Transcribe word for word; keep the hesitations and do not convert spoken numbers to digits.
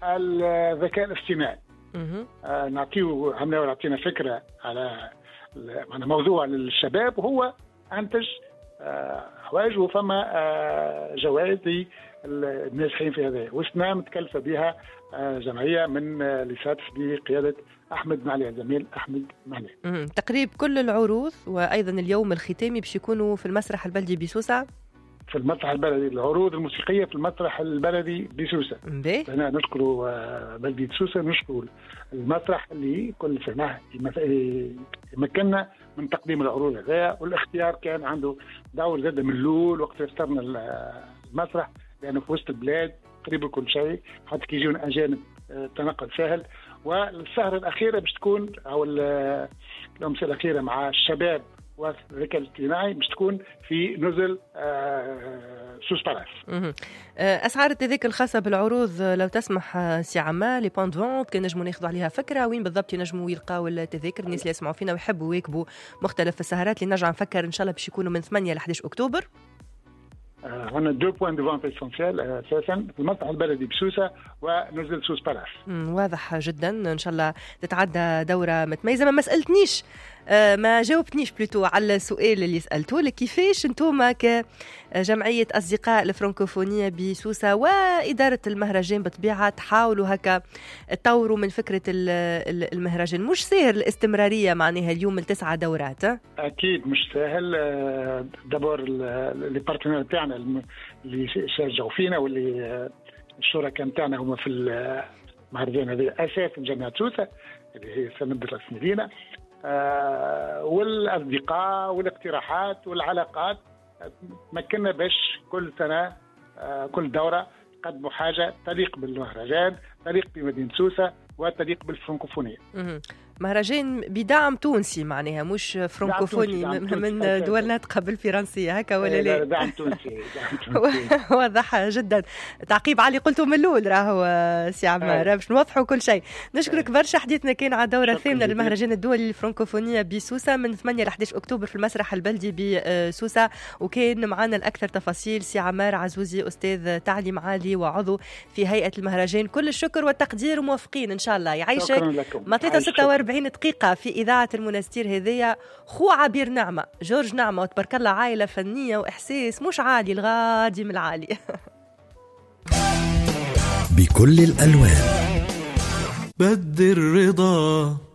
الذكاء الاصطناعي. آه نعطيه عملنا ونعطينا فكرة على موضوع للشباب، وهو أنتج حوايج آه وفما آه جوائز للناجحين في هذا. وسنا متكلفة بها آه جمعية من آه لساتف بقيادة أحمد معلي، الزميل أحمد معلي. تقريب كل العروض وأيضا اليوم الختامي باش يكونوا في المسرح البلدي بسوسة. في المسرح البلدي، العروض الموسيقية في المسرح البلدي بسوسة. أنا نشكر بلدية سوسة، نشكر المسرح اللي كل سنة يمكننا من تقديم العروض هذا، والاختيار كان عنده دور زاد من الأول وقت اخترنا المسرح، لأنه في وسط البلاد قريب كل شيء، حتى كي يجون أجانب التنقل سهل. والسهرة الأخيرة باش تكون أو الأمسية الأخيرة مع الشباب والذكاء الاصطناعي باش تكون في نزل آه سوس بالاس. اسعار التذاكر الخاصه بالعروض لو تسمح سي عمار، لي بوند فونت كان نجموا ناخذوا عليها فكره، وين بالضبط ينجموا يلقاو التذاكر الناس اللي يسمعوا فينا ويحبوا يواكبوا مختلف السهرات اللي نرجع نفكر ان شاء الله باش يكونوا من ثمانية ل إحدى عشر أكتوبر؟ هنا دو بوين دو فونت اسونسيال اساسا في المسرح البلدي بسوسه ونزل سوس بالاس. واضح جدا، ان شاء الله تتعدى دوره متميزه. ما سالتنيش آه ما جاوبتنيش بلوتو على السؤال اللي سالته لك، كيفاش انتم كجمعيه اصدقاء الفرنكوفونيه بسوسه واداره المهرجان بطبيعه تحاولوا هكا تطوروا من فكره المهرجان؟ مش سهل الاستمراريه معناها اليوم التسعه دورات. اكيد مش سهل. دابور لي بارتنير تاعنا اللي شجعوا فينا واللي الشركاء نتاعنا هما في المهرجان هذا اساس جامعه سوسه اللي هي سند الرسمي لينا، آه والاصدقاء والاقتراحات والعلاقات مكننا باش كل سنه آه كل دوره قدموا حاجه تليق بالمهرجان، تليق بمدينه سوسه وتليق بالفرنكوفونيه. مهرجان بدعم تونسي معناها مش فرنكوفوني من دول ناطقه بالفرنسيه هكا ولا لا؟ دعم تونسي. واضح جدا. تعقيب علي قلته من الاول راهو سي عمار باش نوضحوا كل شيء. نشكرك برشا. حديثنا كان على الدوره الثامنه للمهرجان الدولي للفرنكوفونيه بسوسه من ثمانية ل إحدى عشر أكتوبر في المسرح البلدي بسوسه، وكان معنا الاكثر تفاصيل سي عمار عزوزي استاذ تعليم عالي وعضو في هيئه المهرجان. كل الشكر والتقدير وموفقين ان شاء الله. يعيشك. ما ثلاثة وستة وأربعين دقيقة في إذاعة المنستير هذية خو عبير نعمة جورج نعمة، وتبارك الله عائلة فنية وإحساس مش عالي الغادي من العالي. بكل الألوان بدي الرضا